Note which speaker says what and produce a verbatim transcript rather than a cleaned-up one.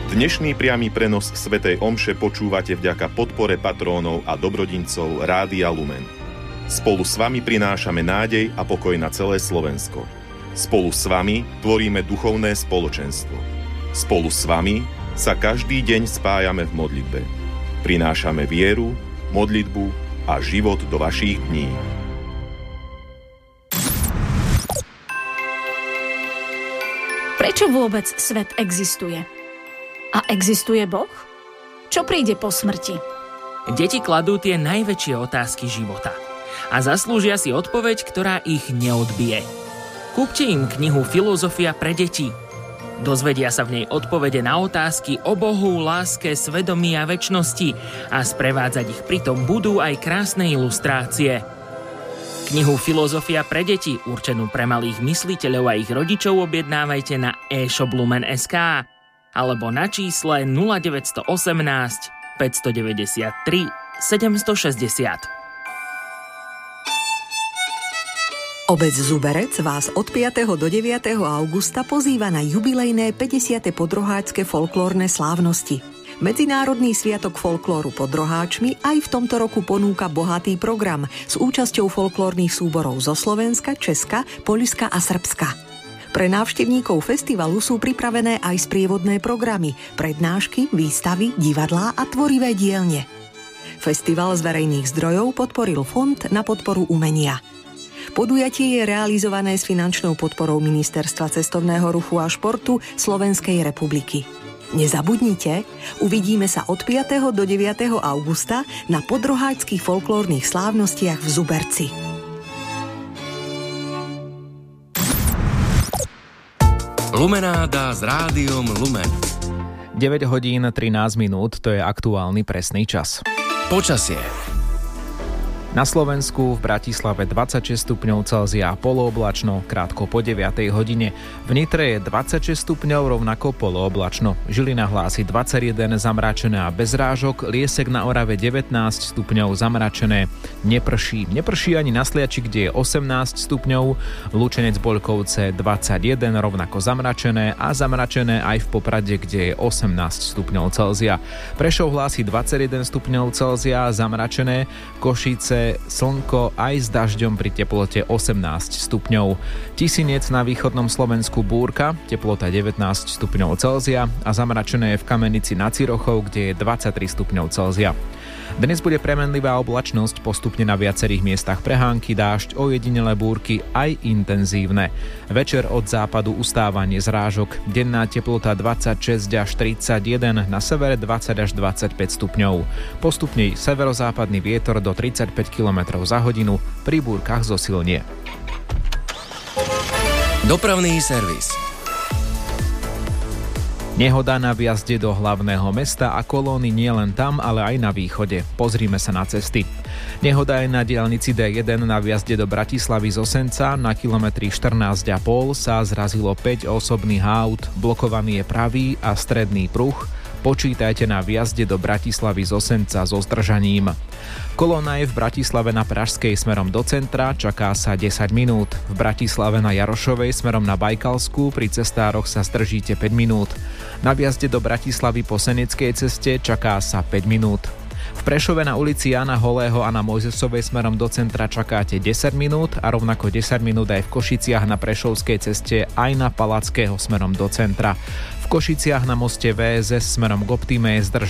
Speaker 1: Dnešný priamy prenos svätej omše počúvate vďaka podpore patrónov a dobrodincov Rádia Lumen. Spolu s vami prinášame nádej a pokoj na celé Slovensko. Spolu s vami tvoríme duchovné spoločenstvo. Spolu s vami sa každý deň spájame v modlitbe. Prinášame vieru, modlitbu a život do vašich dní.
Speaker 2: Prečo vôbec svet existuje? A existuje Boh? Čo príde po smrti?
Speaker 3: Deti kladú tie najväčšie otázky života a zaslúžia si odpoveď, ktorá ich neodbije. Kúpte im knihu Filozofia pre deti. Dozvedia sa v nej odpovede na otázky o Bohu, láske, svedomí a večnosti a sprevádzať ich pritom budú aj krásne ilustrácie. Knihu Filozofia pre deti, určenú pre malých mysliteľov a ich rodičov, objednávajte na e-shop lumen bodka es ká alebo na čísle nula deväť jedna osem, päť deväť tri, sedem šesť nula.
Speaker 4: Obec Zuberec vás od piateho do deviateho augusta pozýva na jubilejné päťdesiate podroháčske folklórne slávnosti. Medzinárodný sviatok folklóru pod Roháčmi aj v tomto roku ponúka bohatý program s účasťou folklórnych súborov zo Slovenska, Česka, Poľska a Srbska. Pre návštevníkov festivalu sú pripravené aj sprievodné programy, prednášky, výstavy, divadlá a tvorivé dielne. Festival z verejných zdrojov podporil Fond na podporu umenia. Podujatie je realizované s finančnou podporou Ministerstva cestovného ruchu a športu Slovenskej republiky. Nezabudnite, uvidíme sa od piateho do deviateho augusta na podroháčskych folklórnych slávnostiach v Zuberci.
Speaker 5: Lumenáda s Rádiom Lumen.
Speaker 6: deväť hodín trinásť minút, to je aktuálny presný čas.
Speaker 5: Počasie.
Speaker 6: Na Slovensku v Bratislave dvadsaťšesť stupňov Celzia, polooblačno, krátko po deviatej hodine. V Nitre je dvadsaťšesť stupňov, rovnako polooblačno. Žilina hlási dvadsaťjeden, zamračené a bez rážok. Liesek na Orave devätnásť stupňov, zamračené. Neprší. Neprší ani na Sliači, kde je osemnásť stupňov. Lučenec Boľkovce dvadsaťjeden, rovnako zamračené a zamračené aj v Poprade, kde je osemnásť stupňov Celzia. Prešov hlási dvadsaťjeden stupňov Celzia, zamračené. Košice slnko aj s dažďom pri teplote osemnásť stupňov. Tisinec na východnom Slovensku búrka, teplota devätnásť stupňov Celzia a zamračené je v Kamenici nad Cirochou, kde je dvadsaťtri stupňov Celzia. Dnes bude premenlivá oblačnosť, postupne na viacerých miestach prehánky, dážď, ojedinelé búrky aj intenzívne. Večer od západu ustávanie zrážok, denná teplota dvadsaťšesť až tridsaťjeden, na severe dvadsať až dvadsaťpäť stupňov. Postupne severozápadný vietor do tridsaťpäť kilometrov za hodinu, pri búrkach zosilnie.
Speaker 5: Dopravný servis.
Speaker 6: Nehoda na vjazde do hlavného mesta a kolóny nie len tam, ale aj na východe. Pozrime sa na cesty. Nehoda je na diaľnici dé jeden na vjazde do Bratislavy z Osenca. Na kilometri štrnásť a pol sa zrazilo päť osobných áut. Blokovaný je pravý a stredný pruh. Počítajte na vjazde do Bratislavy z Osenca so zdržaním. Kolóna je v Bratislave na Pražskej smerom do centra, čaká sa desať minút. V Bratislave na Jarošovej smerom na Bajkalskú pri cestároch sa zdržíte päť minút. Na vjazde do Bratislavy po Seneckej ceste čaká sa päť minút. V Prešove na ulici Jana Holého a na Mojzesovej smerom do centra čakáte desať minút a rovnako desať minút aj v Košiciach na Prešovskej ceste aj na Palackého smerom do centra. V Košiciach na moste vé es es smerom k Optime je zdržanie